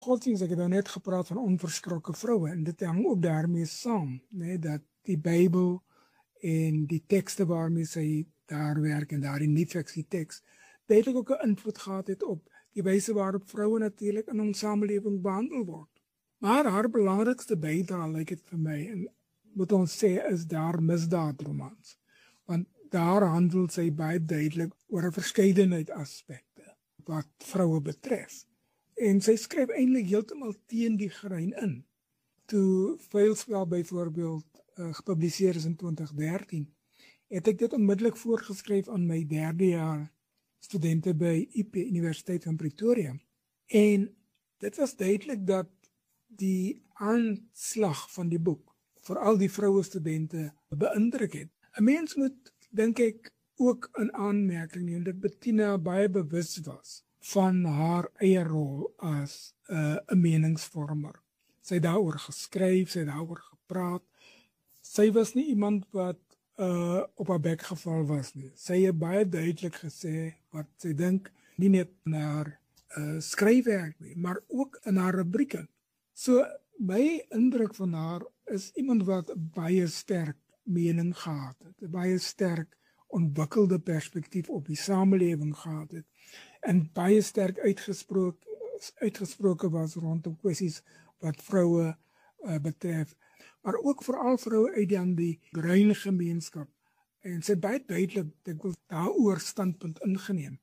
godsdienst, ek het nou net gepraat van onverskrokke vroue, en dit hang ook daarmee saam, nee, dat die Bybel en die tekste waarmee sy daar werk, en daar die nie-fiksie teks, duidelik ook 'n invloed gehad het op die wyse waarop vroue natuurlik in ons samelewing behandel word. Maar haar belangrikste bydrae, lyk dit vir my, en moet ons sê, is daar misdaadromans. Want daar handel sy baie duidelik oor 'n verskeidenheid aspekte wat vroue betref. En sy skryf eintlik heeltemal teen die grein in. Toe Veilspel byvoorbeeld gepubliseer is in 2013, het ek dit onmiddellik voorgeskryf aan my 3de jaar studente by UP, Universiteit van Pretoria. En dit was duidelik dat die aanslag van die boek veral die vroue studente beïndruk het. 'n Mens moet, dink ek, ook in aanmerking neem dat Bettina baie bewus was van haar eie rol as 'n meningsvormer. Sy het daaroor geskryf, sy het daaroor gepraat. Sy was nie iemand wat op haar bek geval was nie. Sy het baie duidelik gesê wat sy dink, nie net in haar skryfwerk nie, maar ook in haar rubrieke. So my indruk van haar is iemand wat 'n baie sterk mening gehad het, 'n baie sterk ontwikkelde perspektief op die samelewing gehad het, en baie sterk uitgesproke was rondom kwessies wat vroue betref, maar ook veral vroue uit die bruin gemeenskap, en sy het baie duidelik daaroor standpunt ingeneem.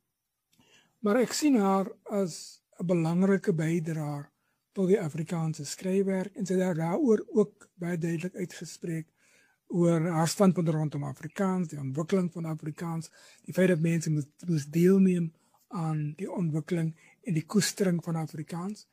Maar ek sien haar as 'n belangrike bydraer tot die Afrikaanse skryfwerk, en sy het daaroor ook baie duidelik uitgespreek oor haar standpunt rondom Afrikaans, die ontwikkeling van Afrikaans, die feit dat mense moes deelneem aan die ontwikkeling en die koestering van Afrikaans.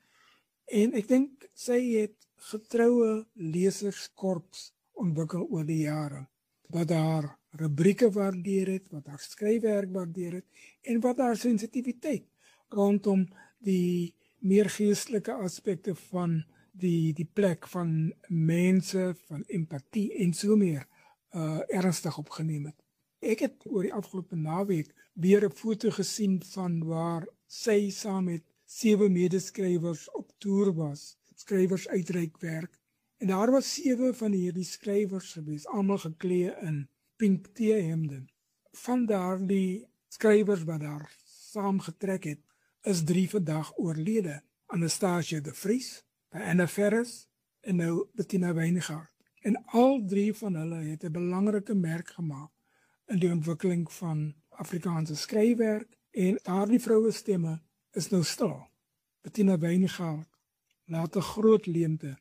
En ek dink sy het getroue leserskorps ontwikkel oor die jare, wat haar rubrieke waardeer het, wat haar skryfwerk waardeer het, en wat haar sensitiwiteit rondom die meer geestelike aspekte van die plek van mense, van empatie en so meer ernstig opgeneem het. Ek het oor die afgelope naweek weer 'n foto gesien van waar sy saam met 7 medeskrywers op toer was, skrywersuitreikwerk, en daar was 7 van hierdie skrywers gewees, almal geklee in pink T-hemde. Van daardie skrywers wat daar saam getrek het, is 3 vandag oorlede. Anastasia de Vries, Anna Ferris en nou Bettina Wyngaard. En al 3 van hulle het 'n belangrike merk gemaak in die ontwikkeling van Afrikaanse skryfwerk, en daardie vroue stemme is nou stil. Bettina Wyngaard laat 'n groot leemte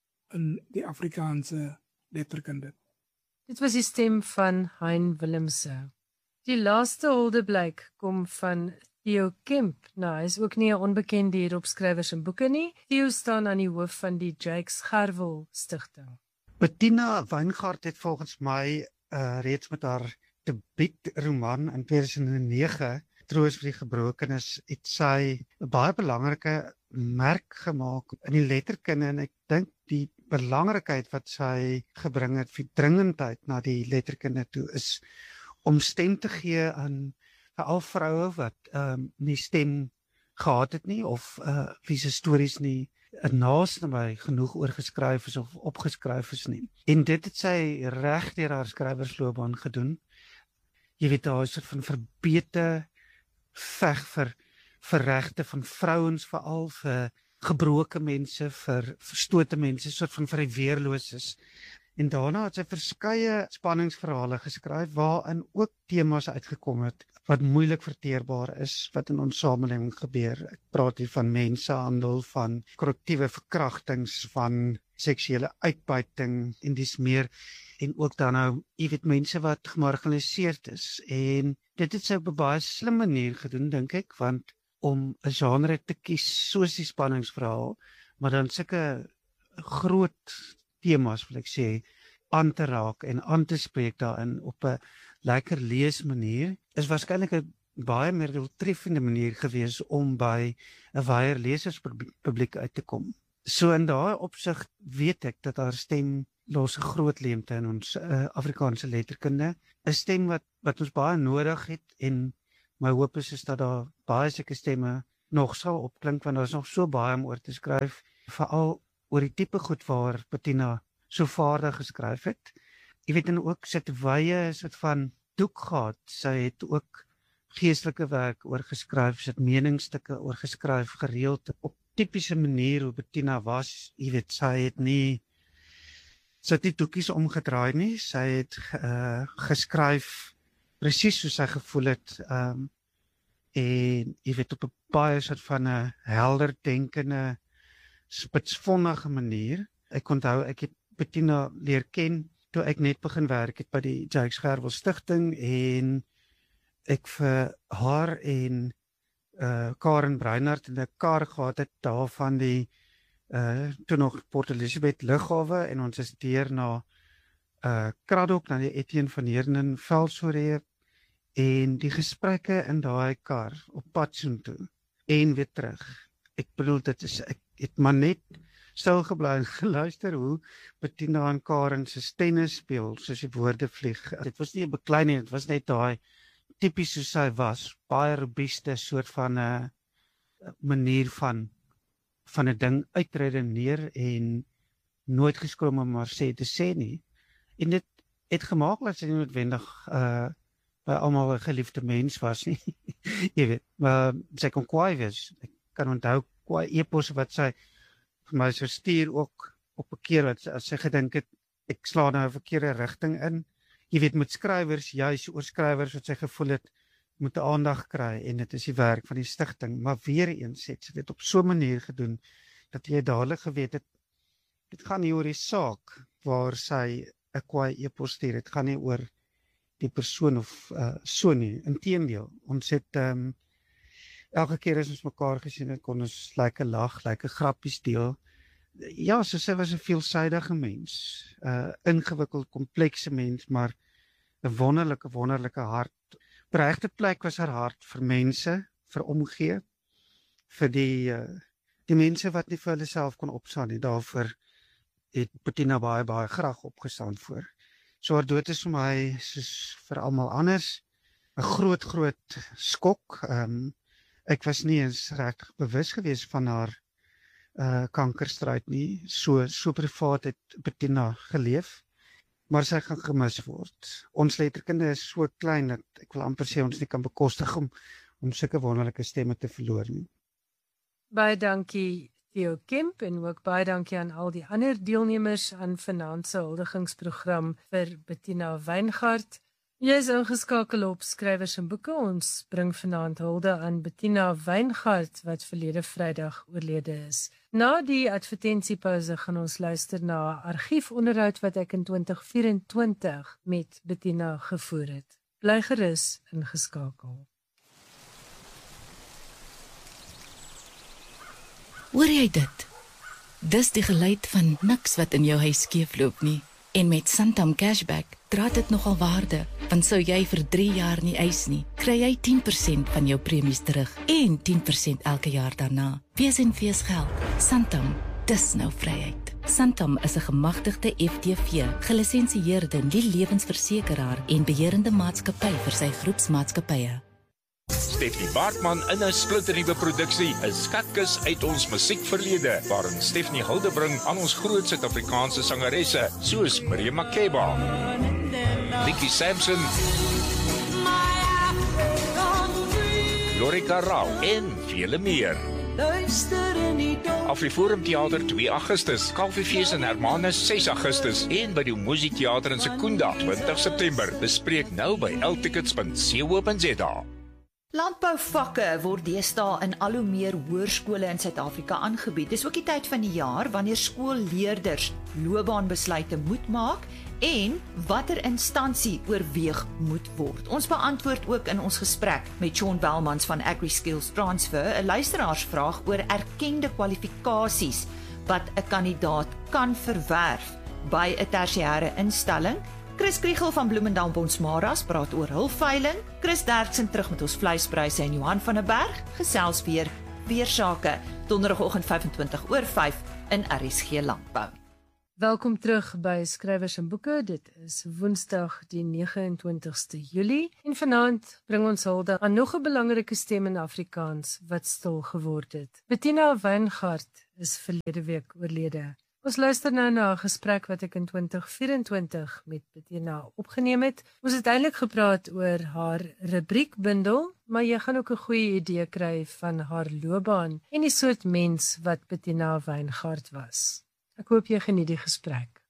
in die Afrikaanse letterkunde. Dit was die stem van Hein Willemse. Die laaste huldeblyk kom van Theo Kemp. Nou, hy is ook nie 'n onbekende hier op skrywers en boeke nie. Theo staan aan die hoof van die Jakes Gerwel Stichting. Bettina Wyngaard het volgens my reeds met haar debuutroman in 2009, Troos vir die Gebrokenes, het sy 'n baie belangrike merk gemaak in die letterkunde, en ek dink die belangrikheid wat sy gebring het, vir dringendheid na die letterkunde toe, is om stem te gee aan veral vroue wat nie stem gehad het nie, of wie se stories nie naaste by genoeg oorgeskryf is of opgeskryf is nie. En dit het sy reg deur haar skrywersloopbaan gedoen. Jy weet, daar is 'n soort van verbete veg vir regte van vrouens, veral vir gebroke mense, vir verstote mense, soort van vir die weerloses. En daarna het sy verskeie spanningsverhale geskryf waarin ook temas uitgekom het wat moeilik verteerbaar is, wat in ons samelewing gebeur. Ek praat hier van mensenhandel, van korrektiewe verkrachtings, van seksuele uitbuiting en dis meer, en ook dan nou, jy weet, mense wat gemarginaliseerd is. En dit het sy op 'n baie slim manier gedoen, dink ek, want om 'n genre te kies soos die spanningsverhaal, maar dan sulke groot temas, wil ek sê, aan te raak en aan te spreek daarin op 'n lekker leesmanier, is waarskynlik 'n baie meer doeltreffende manier gewees om by 'n wyeer leserspubliek uit te kom. So in daai opsig weet ek dat haar stem los 'n groot leemte in ons Afrikaanse letterkunde, 'n stem wat ons baie nodig het, en my hoop is dat daar baie sulke stemme nog sal opklink, want daar is nog so baie om oor te skryf, veral oor die tipe goed waar Bettina so vaardig geskryf het. Jy weet, en ook sy het wye soort van doek gehad. Sy het ook geestelike werk oorgeskryf, sy het meningsstukke oorgeskryf, gereeld op tipiese manier hoe Bettina was. Jy weet, sy het nie doekies omgedraai nie, sy het geskryf presies soos sy gevoel het, en jy weet, op 'n baie soort van 'n helder denkende, spitsvonnige manier. Ek onthou, ek het Bettina leer ken toe ek net begin werk het by die Jakes Gerwel Stichting, en ek vir haar en Karen Breinhart in 'n kar gehad het daar van die toe nog Port Elizabeth lughawe, en ons is deur na Kraddock, na die Etienne van Heerden Veldshoorreep, en die gesprekke in daai kar op pad soontoe en weer terug. Ek bedoel, ek het maar net stil gebly en geluister hoe Bettina en Karen se stemme speel, soos die woorde vlieg. Dit was nie 'n beklei nie, dit was net daai tipies soos sy was, baie robuuste soort van 'n manier van 'n ding uitredeneer en nooit geskroom om maar te sê nie. En dit het gemaak dat sy nie noodwendig by almal 'n geliefde mens was nie. Jy weet, maar sy kon kwaai wees. Ek kan onthou kwaai e-posse wat sy vir my sou stuur ook op 'n keer wat as sy gedink het ek slaan nou 'n verkeerde rigting in. Jy weet, met skrywers, juis oor skrywers wat sy gevoel het moet aandag kry, en dit is die werk van die stigting, maar weer eens het sy dit op so 'n manier gedoen dat jy dadelik geweet het dit gaan nie oor die saak waar sy 'n kwaai e-pos stuur, dit gaan nie oor die persoon of so nie. Inteendeel, ons het elke keer as ons mekaar gesien het, kon ons lekker lag, lekker grappies deel. Ja, so sy was 'n veelsidige mens, ingewikkeld, komplekse mens, maar 'n wonderlike hart. Op 'n regte plek was haar hart vir mense, vir omgee, vir die mense wat nie vir hulle self kon opstaan nie. Daarvoor het Bettina baie graag opgestaan voor. So haar dood is vir my, soos vir almal anders, 'n groot skok. Ek was nie eens regtig bewus gewees van haar kankerstryd nie. So privaat het Bettina geleef, maar sy gaan gemis word. Ons letterkunde is so klein dat ek wil amper sê ons nie kan bekostig om sulke wonderlike stemme te verloor nie. Baie dankie Theo Kemp, en ook baie dankie aan al die ander deelnemers aan vanaand se huldigingsprogram vir Bettina Wijngaard. Jy is ingeskakel op Skrywers en Boeke. Ons bring vanaand hulde aan Bettina Wijngaard wat verlede Vrydag oorlede is. Na die advertensiepause gaan ons luister na 'n argiefonderhoud wat ek in 2024 met Bettina gevoer het. Bly gerus ingeskakel. Hoor jy dit? Dis die geluid van niks wat in jou huis skeefloop nie. En met Santam Cashback dra dit nogal waarde, want sou jy vir 3 jaar nie eis nie, kry jy 10% van jou premies terug en 10% elke jaar daarna. Wees en fees geld. Santam, dis nou vryheid. Santam is 'n gemagtigde FTV, gelisensieerde lewensversekeraar en beheerende maatskappy vir sy groepsmaatskappye. Stefanie Baartman in 'n splinternuwe produksie, 'n skatkis uit ons musiekverlede, waarin Stefanie hulde bring aan ons groot Suid-Afrikaanse sangeresse, soos Miriam Makeba, Nikki Sampson, Lorika Rau en vele meer. Afriforum Theater 2 Augustus, Kalfiefees in Hermanus 6 Augustus en by die Musiektheater in Sekunda 20 September. Bespreek nou by ltickets.co.za. Landbouvakke word deesdae in al hoe meer hoërskole in Suid-Afrika aangebied. Dis ook die tyd van die jaar wanneer skoolleerders loopbaanbesluite moet maak en watter instansie oorweeg moet word. Ons beantwoord ook in ons gesprek met Sean Belmans van AgriSkills Transfer 'n luisteraarsvraag oor erkende kwalifikasies wat 'n kandidaat kan verwerf by 'n tersiêre instelling. Chris Kriegel van Bloemendal Bonsmaras praat oor hulpveiling. Chris Derksen terug met ons vleispryse en Johan van der Berg gesels weer sake donderdagoggend 5:25 oor 5 in RSG Landbou. Welkom terug by Skrywers en Boeke. Dit is Woensdag die 29ste Julie en vanaand bring ons hulde aan nog 'n belangrike stem in Afrikaans wat stil geword het. Bettina Weingart is verlede week oorlede. Ons luister nou na 'n gesprek wat ek in 2024 met Bettina opgeneem het. Ons het eintlik gepraat oor haar rubriekbundel, maar jy gaan ook 'n goeie idee kry van haar loopbaan en die soort mens wat Bettina Weingart was. Ek hoop jy geniet die gesprek.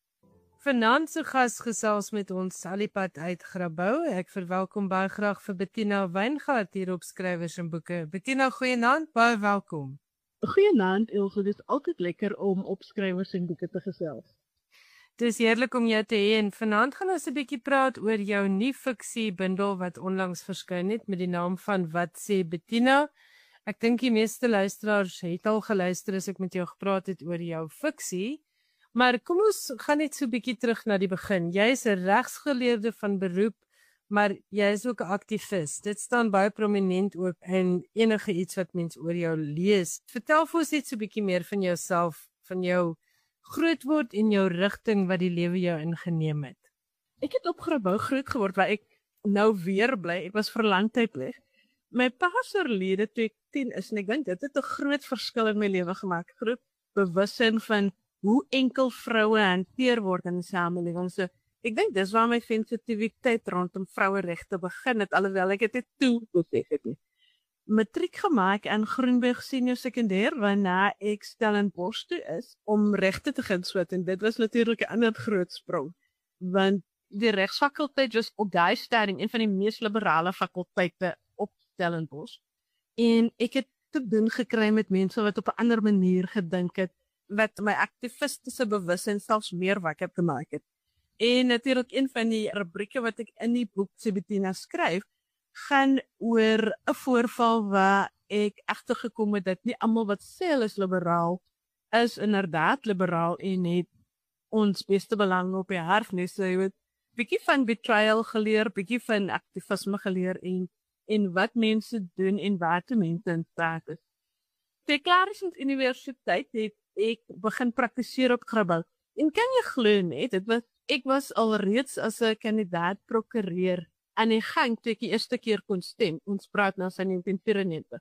Vanaand se gas gesels met ons Alipad uit Grabouw. Ek verwelkom baie graag vir Bettina Weingart hier op Skrywers en Boeke. Bettina, goeienaand, baie welkom. Goeienaand, Ilse, dit is altyd lekker om op Skrywers en Boeke te gesels. Dis heerlik om jou te hê en vanaand gaan ons 'n bietjie praat oor jou nuwe fiksiebundel wat onlangs verskyn het met die naam van Wat sê Bettina? Ek dink die meeste luisteraars het al geluister as ek met jou gepraat het oor jou fiksie, maar kom ons gaan net so 'n bietjie terug na die begin. Jy is 'n regsgeleerde van beroep, maar jy is ook 'n aktivis. Dit staan baie prominent ook in enige iets wat mens oor jou lees. Vertel vir ons net so 'n bietjie meer van jouself, van jou grootword en jou rigting wat die lewe jou ingeneem het. Ek het op Grabouw groot geword waar ek nou weer bly. Ek was vir lang tyd weg. My pa se oorlede toe ek 10 is en ek dink dit het 'n groot verskil in my lewe gemaak. Groot bewussin van hoe enkel vroue hanteer word in die samelewing. So ek dink dis waar my sensitiwiteit rondom vroueregte begin het, alhoewel ek dit toe besef het nie. Matriek gemaak aan Groenberg Senior Sekondêr waarna ek Stellenbosch toe is om regte te gaan swat en dit was natuurlik 'n ander groot sprong want die regsfakulteit was op daai stadium een van die mees liberale fakulteite op Stellenbosch en ek het te doen gekry met mense wat op 'n ander manier gedink het wat my aktivistiese bewussyn selfs meer wakker gemaak het. En natuurlik een van die rubrieke wat ek in die boek se Bettina skryf gaan oor 'n voorval waar ek agtergekom het dat nie almal wat sê hulle is liberaal is inderdaad liberaal en het ons beste belang op die hart nie. So jy weet, bietjie van betrayal geleer, bietjie van aktivisme geleer en wat mense doen en waartoe mense in staat is. Toe ek klaar is met universiteit het ek begin praktiseer op Grabouw. En kan jy glo net, ek was alreeds as 'n kandidaat prokureur aan die gang toe ek die eerste keer kon stem. Ons praat nou van 1994.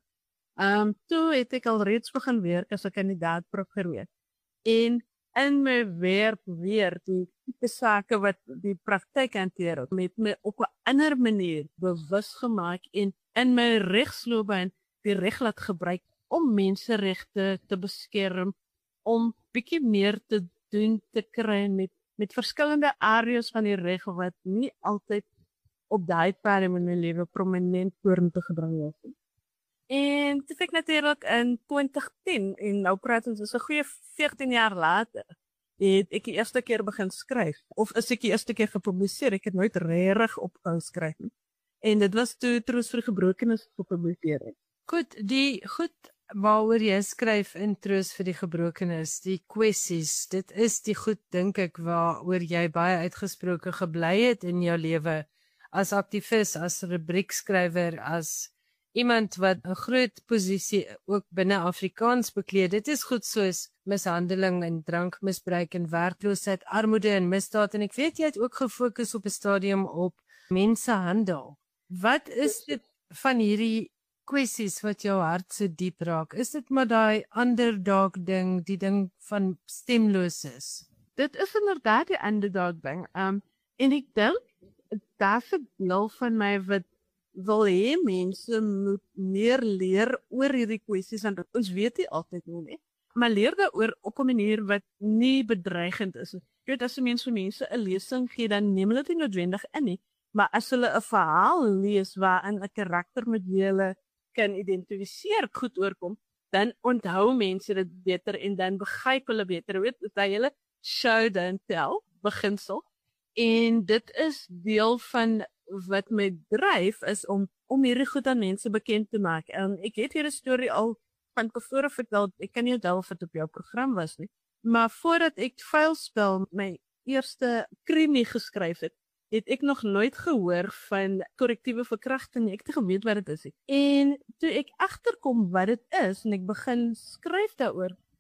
Toe het ek alreeds begin werk as 'n kandidaat prokureur. En in my werk weer die tipe sake wat die praktyk hanteer het, met my op 'n ander manier bewus gemaak en in my regsloopbaan die reg laat gebruik om menseregte te beskerm, om bietjie meer te doen te kry met verskillende areas van die reg wat nie altyd op daai periode in my lewe prominent vorentoe gebring was. En toe ek natuurlik in 2010 en nou praat ons is 'n goeie 14 jaar later het ek die eerste keer begin skryf of is ek die eerste keer gepubliseer. Ek het nooit regtig opgehou skryf nie. En dit was toe Troos vir Gebrokenes gepubliseer het. Goed waaroor jy skryf in Troos vir die Gebrokenes, die kwessies, dit is die goed dink ek waaroor jy baie uitgesproke gebly het in jou lewe as aktivis, as rubriekskrywer, as iemand wat 'n groot posisie ook binne Afrikaans bekleed. Dit is goed soos mishandeling en drankmisbruik en werkloosheid, armoede en misdaad en ek weet jy het ook gefokus op 'n stadium op mensehandel. Wat is dit van hierdie kwessies wat jou hart so diep raak? Is dit maar daai underdog ding, die ding van stemloses? Dit is inderdaad die underdog ding. En ek dink daar's 'n deel van my wat wil hê mense moet meer leer oor hierdie kwessies en ons weet nie altyd nie, maar leer daaroor op 'n manier wat nie bedreigend is. Jy weet as 'n mens vir mense 'n lesing gee, dan neem hulle dit nie noodwendig in nie, maar as hulle 'n verhaal lees waarin 'n karakter met wie hulle kan identifiseer goed oorkom, dan onthou mense dit beter en dan begryp hulle beter. Jy weet, dit is 'n hele show dan tel beginsel. En dit is deel van wat my dryf is om hierdie goed aan mense bekend te maak. En ek het hierdie storie al van tevore vertel, ek kan nie onthou of dit op jou program was nie, maar voordat ek Vuilspel my eerste krimi geskryf het, het ek nog nooit gehoor van korrektiewe verkrachting, ek het geweet wat dit is. En toe ek agterkom wat dit is en ek begin skryf daaroor,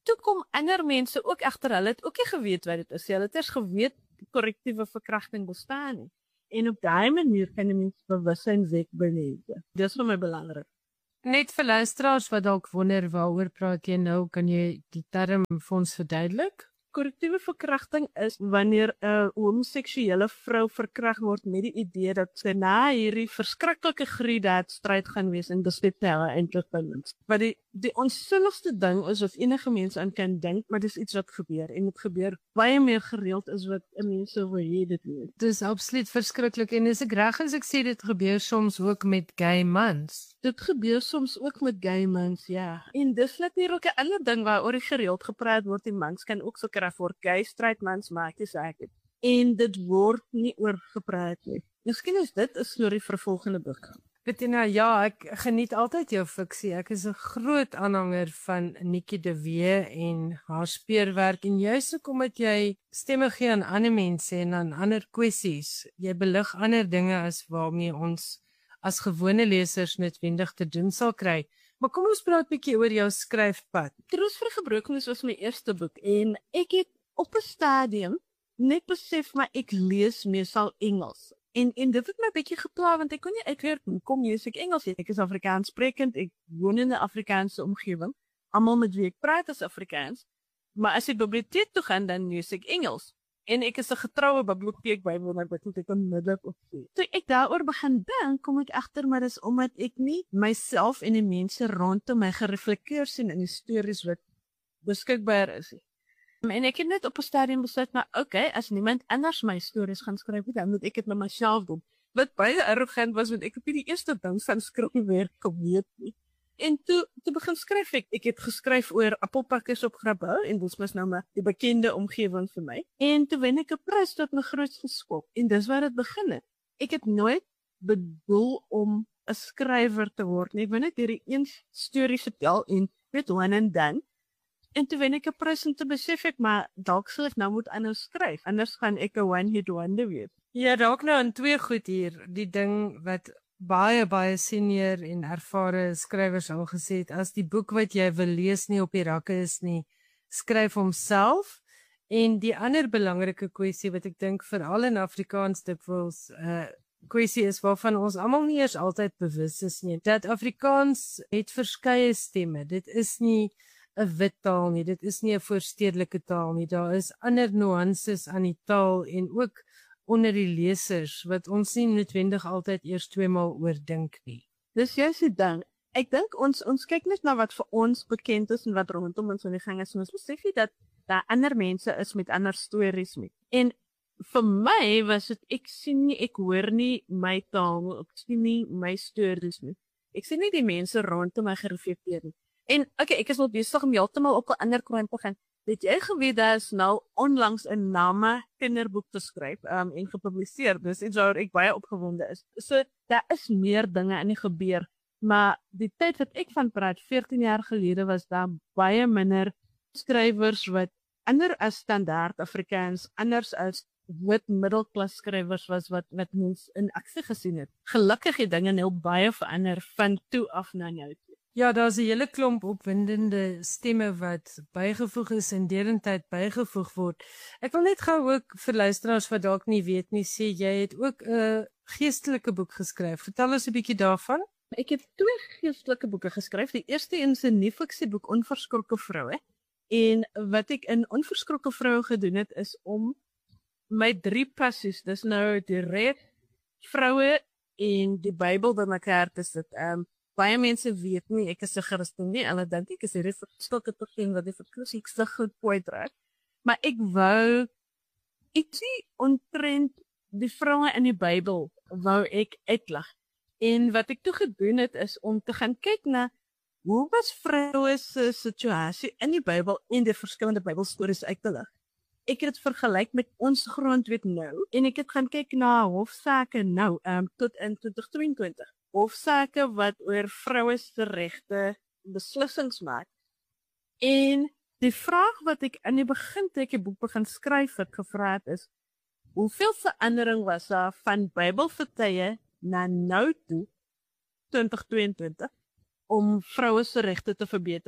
toe kom ander mense ook agter, hulle het ook nie geweet wat dit is. Hulle het eers geweet korrektiewe verkrachting bestaan nie. En op daai manier kan 'n mens bewussyn wek by mense. Dis vir my belangrik. Net vir luisteraars wat dalk wonder waaroor praat jy nou, kan jy die term vir ons verduidelik? Korrektiewe verkrachting is wanneer 'n homoseksuele vrou verkragt word met die idee dat sy na hierdie verskriklike gruweldaadstryd gaan wees en dis net haar eintlik binne. Wat die onsinnigste ding is wat enige mens aan kan dink, maar dis iets wat gebeur en dit gebeur baie meer gereeld as wat 'n mens sou wil hê dit moet. Dis absoluut verskriklik en is ek reg as ek sê dit gebeur soms ook met gay mans? Dit gebeur soms ook met gay mans, ja. En dis natuurlik 'n ander ding waaroor gereeld gepraat word. Die mans kan ook so krag word, gay straight mans maak dit saak. En dit word nie oor gepraat nie. Miskien is dit 'n storie vir 'n volgende boek. Bettina, ja, ek geniet altyd jou fiksie. Ek is 'n groot aanhanger van Nikki de Wee en haar speurwerk en juist ook omdat jy stemme gee aan ander mense en aan ander kwessies. Jy belig ander dinge as waarmee ons as gewone lesers noodwendig te doen sal kry. Maar kom ons praat 'n bietjie oor jou skryfpad. Troos vir Gebrokenes was my eerste boek en ek het op 'n stadium net besef maar ek lees meestal Engels. En dit het my 'n bietjie gepla want ek kon nie uitwerk hoe kom lees ek Engels nie. Ek is Afrikaans sprekend, ek woon in 'n Afrikaanse omgewing. Almal met wie ek praat is Afrikaans. Maar as ek biblioteek toe gaan dan lees ek Engels. En ek is 'n getroue biblioteekbywoner wat ek onmiddellik opsê. Toe ek daaroor begin dink, kom ek agter maar dis omdat ek nie myself en die mense rondom my gereflekteer sien in die stories wat beskikbaar is nie. En ek het net op 'n stadium besluit maar okay, as niemand anders my stories gaan skryf, dan moet ek dit met myself doen. Wat baie arrogant was want ek op die eerste ding van skryfwerk geweet nie. En toe begin skryf ek. Ek het geskryf oor appelpakkies op Grabouw en dit was nou maar die bekende omgewing vir my. En toe wen ek 'n prys tot my grootste skok en dis waar dit begin het. Ek het nooit bedoel om 'n skrywer te word nie. Ek wou net hierdie een storie vertel en weet one and done. En toe wen ek 'n prys en toe besef ek maar dalk sal ek nou moet anders skryf. Anders gaan ek 'n one hit wonder wees. Ja, dalk nou in twee goed hier. Die ding wat baie senior en ervare skrywers al gesê het, as die boek wat jy wil lees nie op die rakke is nie, skryf homself. En die ander belangrike kwessie wat ek dink veral in Afrikaans dikwels kwessie is waarvan ons almal nie eers altyd bewus is nie, dat Afrikaans het verskeie stemme. Dit is nie 'n wit taal nie, dit is nie 'n voorstedelike taal nie. Daar is ander nuances aan die taal en ook onder die lesers wat ons nie noodwendig altyd eers tweemaal oordink nie. Dis juist die ding. Ek dink ons kyk net na wat vir ons bekend is en wat rondom ons aan die gang is. Ons besef nie dat daar ander mense is met ander stories mee. En vir my was dit ek sien nie, ek hoor nie my taal, ek sien nie my stories nie. Ek sien nie die mense rondom my gereflekteer nie. En okay, ek is wel besig om heeltemal op 'n ander kant te gaan. Het jy geweet daar is nou onlangs 'n Nama kinderboek te skryf en gepubliseer. Dis iets waaroor ek baie opgewonde is. So daar is meer dinge aan die gebeur, maar die tyd wat ek van praat, 14 jaar gelede was daar baie minder skrywers wat ander as standaard Afrikaans, anders as wit middelklas skrywers was wat mens in aksie gesien het. Gelukkig het dinge nou baie verander van toe af na nou. Ja, daar's 'n hele klomp opwindende stemme wat bygevoeg is en derentyd bygevoeg word. Ek wil net gou ook vir luisteraars wat dalk nie weet nie, sê jy het ook 'n geestelike boek geskryf. Vertel ons 'n bietjie daarvan. Ek het 2 geestelike boeke geskryf. Die eerste een is 'n nie-fiksieboek Onverskrokke Vroue. En wat ek in Onverskrokke Vroue gedoen het is om my 3 passies, dis nou die red, vroue en die Bybel bymekaar te sit. Baie mense weet nie, ek is 'n Christen nie, hulle dink ek is hierdie verskillende persoon wat die verkliksig so goed poet raak. Maar ek wou ietsie omtrent die vroue in die Bybel wou ek uitlig. En wat ek toe gedoen het is om te gaan kyk na hoe was vroue se situasie in die Bybel en die verskillende Bybelstories uit te lig. Ek het dit vergelyk met ons grondwet nou en ek het gaan kyk na hofsaake nou tot in 2022. Hofsaake wat oor vroue se regte beslissings maak. En die vraag wat ek in die begin toe ek die boek begin skryf het gevra het is, hoeveel verandering was daar van Bybelvertye na nou toe 2022 om vroue se regte te verbeter?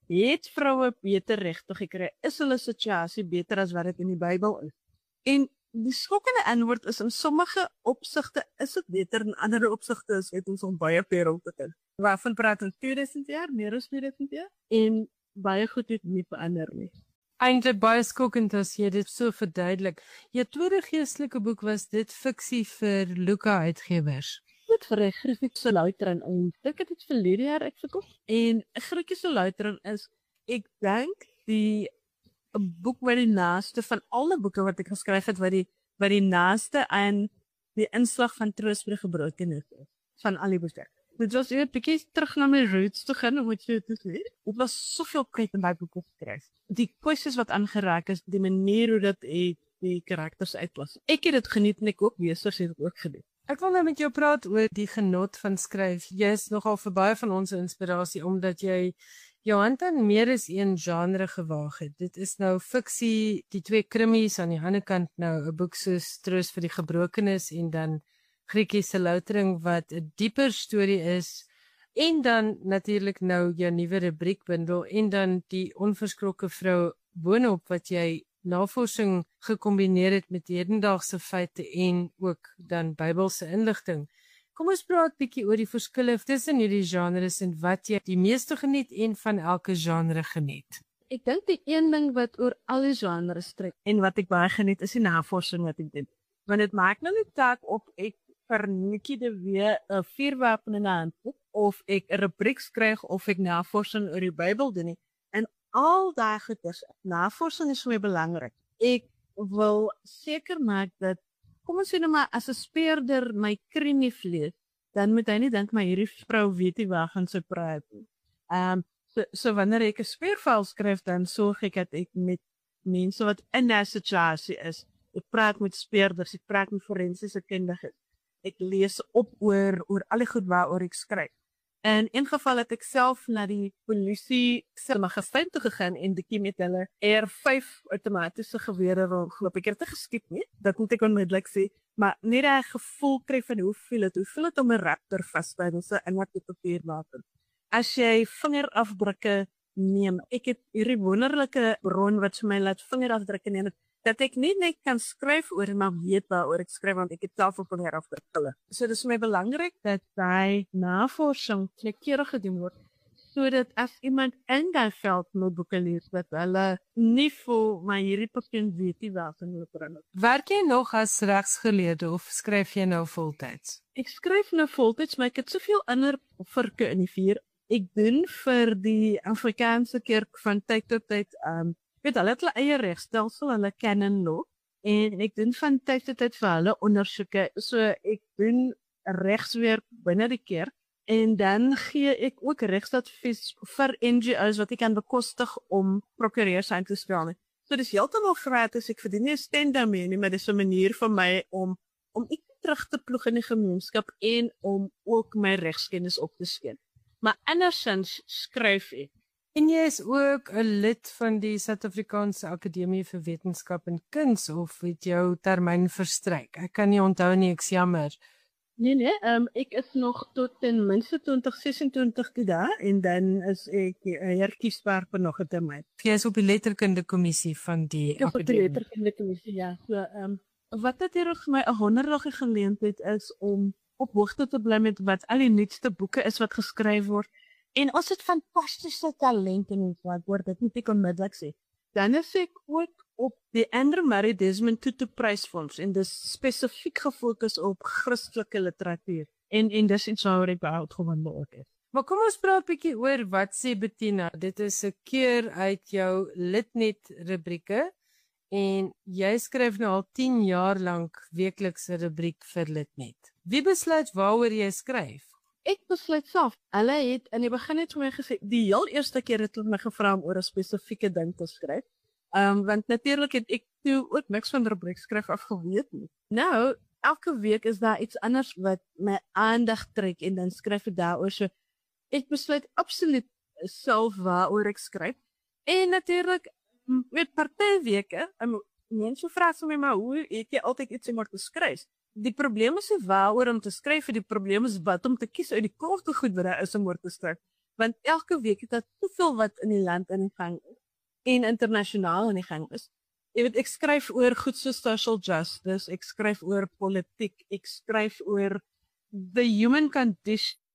het vroue beter regte gekry? Is hulle situasie beter as wat dit in die Bybel is? En die skokkende antwoord is in sommige opsigte is dit beter, in ander opsigte is het ons al baie perel te kind. Waarvan praat ons 2000 jaar, meer as 2000 jaar? En baie goed het nie verander nie. Eintlik baie skokkend as jy dit so verduidelik. Jou tweede geestelike boek was dit fiksie vir Luka Uitgewers. Dit vir 'n Griekse luiteran en ek het dit verlede jaar uitgekoop. En 'n Griekse luiteran is, ek dink die 'n boek wat die naaste van alle boeke wat ek geskryf het wat die naaste aan die inslag van troos vir die gebrokenes is van al die boeke. Dit was eers 'n bietjie terug na my roots toe gaan om dit te sê. Dit was soveel kry in daai boeke gekry. Die kwessies wat aangeraak is, die manier hoe dit die karakters uitlas. Ek het dit geniet en ek ook lesers het dit ook geniet. Ek wil nou met jou praat oor die genot van skryf. Jy is nogal vir baie van ons 'n inspirasie omdat jy jou hand aan meer as een genre gewaag het. Dit is nou fiksie, die twee krimmies aan die ander kant nou 'n boek soos Troos vir die Gebrokenes en dan Griekiese Loutering wat 'n dieper storie is en dan natuurlik nou jou nuwe rubriekbundel en dan die onverskrokke vrou boonop wat jy navorsing gekombineer het met hedendaagse feite en ook dan Bybelse inligting. Kom ons praat bietjie oor die verskille tussen hierdie genres en wat jy die meeste geniet en van elke genre geniet. Ek dink die een ding wat oor al die genres trek en wat ek baie geniet is die navorsing wat ek doen. Want dit maak nou nie taak of ek vir Nikkie de Wee 'n vuurwapen in 'n hand het of ek 'n rubriek skryf of ek navorsing oor die Bybel doen nie. En al daai goeders, navorsing is so belangrik. Ek wil seker maak dat kom ons sê nou maar as 'n speurder my krinie vlees, dan moet hy nie dink maar hierdie vrou weet nie waar gaan sy praat nie. So wanneer ek 'n speurverhaal skryf, dan sorg ek dat ek met mense wat in 'n situasie is. Ek praat met speurders, ek praat met forensiese kundiges. Ek lees op oor al die goed waaroor ek skryf. En in geval het ek self na die polisie se magazyn toe gegaan en die met hulle R5 outomatiese gewere rondgeloop. Ek het dit geskiep nie, dat moet ek onmiddellik sê, maar net 'n gevoel kry van hoe voel dit om 'n raptor vas te hou en wat dit op vuurwapen. As jy vingerafdrukke neem, ek het hierdie wonderlike bron wat vir my laat vingerafdrukke neem, dat ek nie net kan skryf oor maar weet waaroor ek skryf want ek het self op vingerafdrukke. So dit is vir my belangrik dat daai navorsing noukeurig gedoen word sodat as iemand in daai veld moet boeke lees wat hulle nie voel maar hierdie persoon weet nie waar hulle praat. Werk jy nog as regsgeleerde of skryf jy nou voltyds? Ek skryf nou voltyds, maar ek het soveel ander virke in die vuur. Ek doen vir die Afrikaanse kerk van tyd tot tyd weet hulle het hulle eie regstelsel, hulle canon law en ek doen van tyd tot tyd vir hulle ondersoeke. So ek doen regswerk binne die kerk en dan gee ek ook regsadvies vir NGO's wat ek kan bekostig om prokureurs aan te stel. So dis heeltemal gratis. Ek verdien nie 'n sent daarmee nie, maar dis 'n manier vir my om ek terug te ploeg in die gemeenskap en om ook my regskennis op te skyn. Maar andersins skryf ek. En jy is ook 'n lid van die Suid-Afrikaanse Akademie vir Wetenskap en Kuns of het jou termyn verstryk? Ek kan nie onthou nie, ek's jammer. Nee, ek is nog tot ten minste 2026 daar en dan is ek herkiesbaar vir nog 'n termyn. Jy is op die letterkunde kommissie van die Akademie. Op die letterkunde kommissie, ja. So, wat natuurlik vir my 'n wonderlike geleentheid is om op hoogte te bly met wat al die nuutste boeke is wat geskryf word. En ons het fantastiese talente in ons land, word dit nie ek onmiddellik sê. Dan is ek ook op die Andrew Murray Desmond Tutu Prysfonds en dis spesifiek gefokus op Christelike literatuur. En dis iets waaroor ek baie opgewonde ook is. Maar kom ons praat 'n bietjie oor wat sê Bettina. Dit is 'n keer uit jou Litnet rubrieke en jy skryf nou al 10 jaar lank weeklikse rubriek vir Litnet. Wie besluit waaroor jy skryf? Ek besluit self. Hulle het in die begin net vir my gesê, die heel eerste keer het hulle my gevra om oor 'n spesifieke ding te skryf. Want natuurlik het ek toe ook niks van rubriek skryf afgeweet nie. Nou, elke week is daar iets anders wat my aandag trek en dan skryf ek daaroor. So ek besluit absoluut self waaroor ek skryf. En natuurlik met party weke, mense vra vir my maar hoe het jy altyd iets om te skryf? Die probleem is nie waaroor om te skryf, die probleem is wat om te kies uit die kolfte goed wat daar is om oor te skryf. Want elke week het daar soveel wat in die land in die gang is en internasionaal in die gang is. Jy weet, ek skryf oor goed soos social justice, ek skryf oor politiek, ek skryf oor the human condition